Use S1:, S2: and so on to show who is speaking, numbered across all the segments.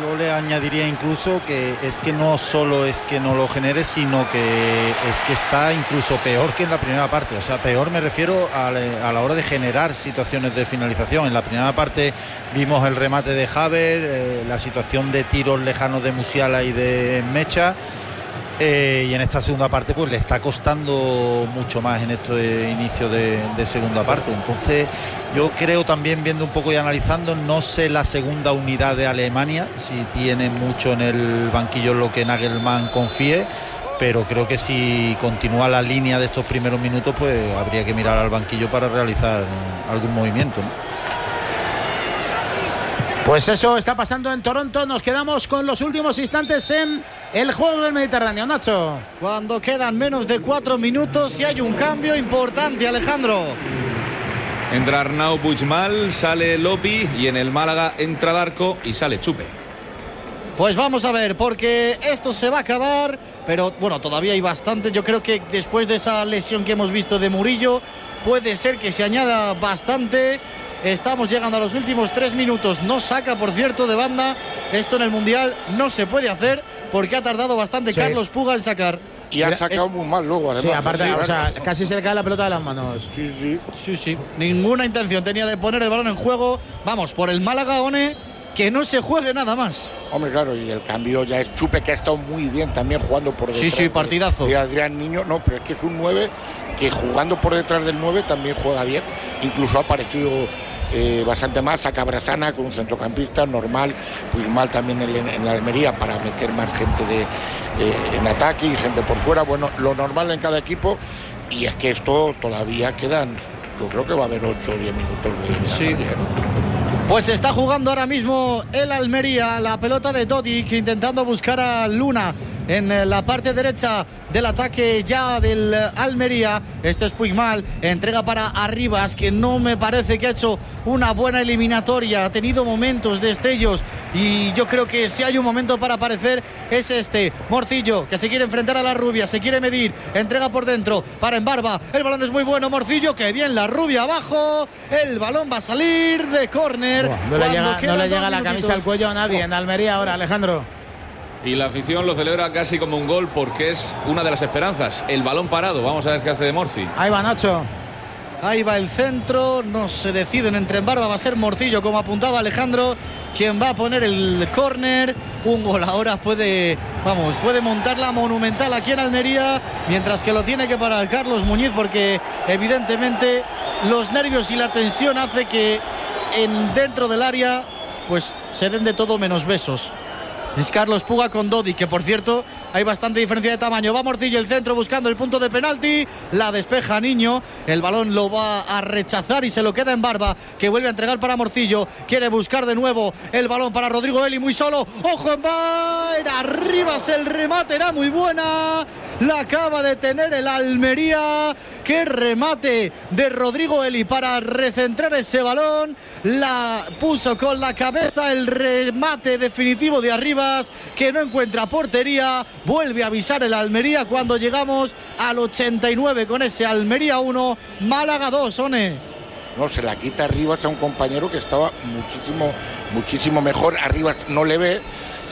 S1: Yo le añadiría incluso que es que no solo es que no lo genere, sino que es que está incluso peor que en la primera parte. O sea, peor me refiero a la hora de generar situaciones de finalización. En la primera parte vimos el remate de Haver, la situación de tiros lejanos de Musiala y de Mecha. Y en esta segunda parte pues le está costando mucho más en este inicio de segunda parte. Entonces yo creo también, viendo un poco y analizando, no sé la segunda unidad de Alemania si tiene mucho en el banquillo lo que Nagelsmann confíe, pero creo que si continúa la línea de estos primeros minutos pues habría que mirar al banquillo para realizar algún movimiento, ¿no?
S2: Pues eso está pasando en Toronto. Nos quedamos con los últimos instantes en el juego del Mediterráneo, Nacho.
S3: Cuando quedan menos de 4 minutos y hay un cambio importante, Alejandro.
S4: Entra Arnau Puigmal, sale Lopi y en el Málaga entra Darko y sale Chupe.
S3: Pues vamos a ver, porque esto se va a acabar, pero bueno, todavía hay bastante. Yo creo que después de esa lesión que hemos visto de Murillo, puede ser que se añada bastante. Estamos llegando a los últimos 3 minutos. No saca, por cierto, de banda. Esto en el Mundial no se puede hacer porque ha tardado bastante Carlos Puga en sacar.
S5: Y ha sacado muy mal luego, además.
S2: Sí, aparte, o sea, casi se le cae la pelota de las manos.
S3: Sí. Ninguna intención tenía de poner el balón en juego. Vamos, por el Málaga, One, que no se juegue nada más.
S5: Hombre, claro, y el cambio ya es Chupe, que ha estado muy bien también jugando por detrás.
S3: Sí, partidazo.
S5: De Adrián Niño, no, pero es que es un 9 que jugando por detrás del 9 también juega bien. Incluso ha aparecido bastante más. Saca Brasana con un centrocampista normal, pues mal también en la Almería para meter más gente en ataque y gente por fuera. Bueno, lo normal en cada equipo, y es que esto todavía quedan, yo creo que va a haber 8 o 10 minutos de
S3: sí. Pues está jugando ahora mismo el Almería, la pelota de Dodik intentando buscar a Luna en la parte derecha del ataque ya del Almería. Este es Puigmal, entrega para Arribas, que no me parece que ha hecho una buena eliminatoria, ha tenido momentos, destellos, y yo creo que si hay un momento para aparecer es este. Morcillo, que se quiere enfrentar a la Rubia, se quiere medir, entrega por dentro para Embarba, el balón es muy bueno, Morcillo, que bien la Rubia abajo, el balón va a salir de córner.
S2: No le llega la camisa al cuello a nadie en Almería ahora, Alejandro.
S4: Y la afición lo celebra casi como un gol porque es una de las esperanzas. El balón parado, vamos a ver qué hace de Morci.
S2: Ahí va Nacho.
S3: Ahí va el centro, no se deciden entre Embarba, va a ser Morcillo, como apuntaba Alejandro, quien va a poner el córner. Un gol ahora puede montar la monumental aquí en Almería, mientras que lo tiene que parar Carlos Muñiz, porque evidentemente los nervios y la tensión hace que dentro del área pues se den de todo menos besos. Es Carlos Puga con Dodi, que por cierto hay bastante diferencia de tamaño. Va Morcillo, el centro, buscando el punto de penalti, la despeja Niño, el balón lo va a rechazar y se lo queda en Barba, que vuelve a entregar para Morcillo, quiere buscar de nuevo el balón para Rodrigo Eli, muy solo, ojo en Baer, Arribas, el remate era muy buena, la acaba de tener el Almería. Qué remate de Rodrigo Eli para recentrar ese balón, la puso con la cabeza, el remate definitivo de Arribas, que no encuentra portería. Vuelve a avisar el Almería cuando llegamos al 89 con ese Almería 1, Málaga 2, One.
S5: No, se la quita Arribas a un compañero que estaba muchísimo mejor. Arribas no le ve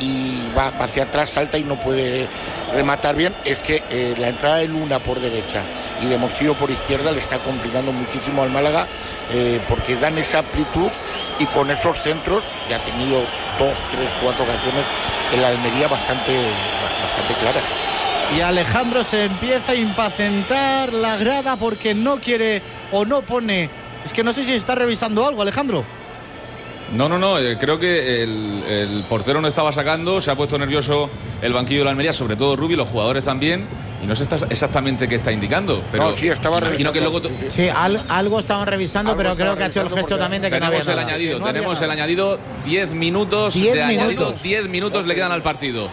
S5: y va hacia atrás, salta y no puede rematar bien. Es que la entrada de Luna por derecha y de Morcillo por izquierda le está complicando muchísimo al Málaga, porque dan esa amplitud, y con esos centros ya ha tenido 2, 3, 4 ocasiones en la Almería bastante claras.
S3: Y Alejandro se empieza a impacientar la grada porque no quiere o no pone. Es que no sé si está revisando algo, Alejandro.
S4: No, creo que el portero no estaba sacando, se ha puesto nervioso el banquillo de la Almería, sobre todo Rubi, los jugadores también, y no sé exactamente qué está indicando, pero
S5: no, sí, estaba
S4: imagino que luego
S2: sí, algo estaban revisando, pero creo que ha hecho el gesto también de que
S4: tenemos
S2: no había nada.
S4: Tenemos el añadido, 10 minutos de añadido, 10 minutos le quedan al partido.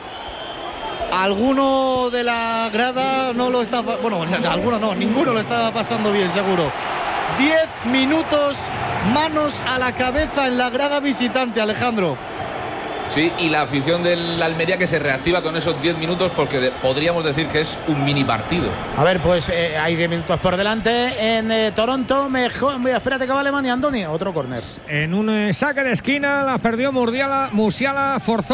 S3: Alguno de la grada no lo está, bueno, alguno no, ninguno lo estaba pasando bien, seguro. 10 minutos, manos a la cabeza en la grada visitante, Alejandro.
S4: Sí, y la afición del Almería que se reactiva con esos 10 minutos, porque podríamos decir que es un mini partido.
S2: A ver, pues hay 10 minutos por delante en Toronto. Espérate que va Alemania, Andoni. Otro córner.
S6: En un saque de esquina la perdió Musiala, forzó